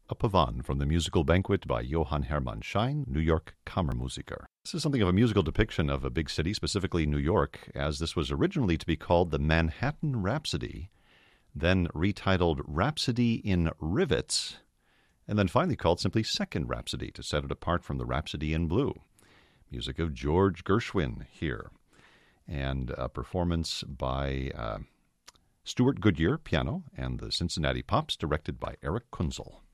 A Pavane from the musical banquet by Johann Hermann Schein, New York Kammermusiker. This is something of a musical depiction of a big city, specifically New York, as this was originally to be called the Manhattan Rhapsody, then retitled Rhapsody in Rivets, and then finally called simply Second Rhapsody to set it apart from the Rhapsody in Blue. Music of George Gershwin here, and a performance by Stuart Goodyear, piano, and the Cincinnati Pops, directed by Eric Kunzel.